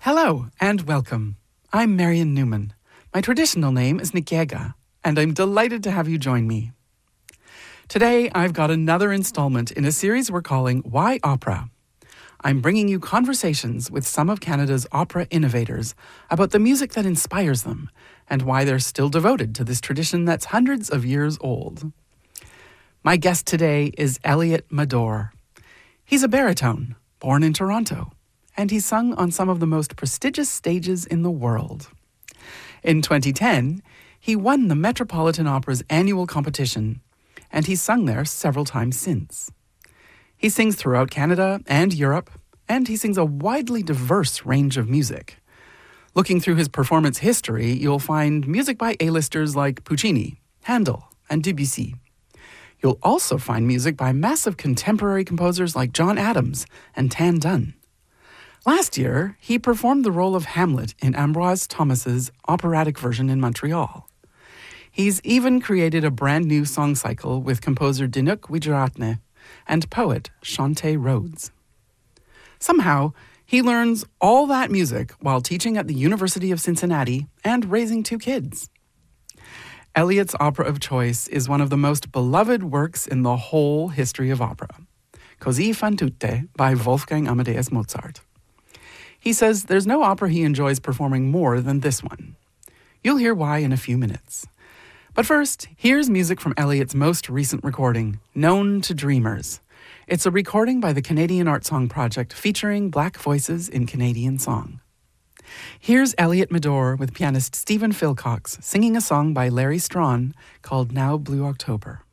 Hello and welcome. I'm Marion Newman. My traditional name is Nikega, and I'm delighted to have you join me. Today, I've got another installment in a series we're calling Why Opera? I'm bringing you conversations with some of Canada's opera innovators about the music that inspires them and why they're still devoted to this tradition that's hundreds of years old. My guest today is Elliott Madore. He's a baritone, born in Toronto, and he's sung on some of the most prestigious stages in the world. In 2010, he won the Metropolitan Opera's annual competition, and he's sung there several times since. He sings throughout Canada and Europe, and he sings a widely diverse range of music. Looking through his performance history, you'll find music by A-listers like Puccini, Handel, and Debussy. You'll also find music by massive contemporary composers like John Adams and Tan Dun. Last year, he performed the role of Hamlet in Ambroise Thomas's operatic version in Montreal. He's even created a brand new song cycle with composer Dinuk Wijeratne and poet Shante Rhodes. Somehow, he learns all that music while teaching at the University of Cincinnati and raising 2 kids. Elliott's opera of choice is one of the most beloved works in the whole history of opera, Così fan tutte by Wolfgang Amadeus Mozart. He says there's no opera he enjoys performing more than this one. You'll hear why in a few minutes. But first, here's music from Elliott's most recent recording, Known to Dreamers. It's a recording by the Canadian Art Song Project featuring Black voices in Canadian song. Here's Elliott Madore with pianist Stephen Philcox singing a song by Larry Strawn called Now Blue October.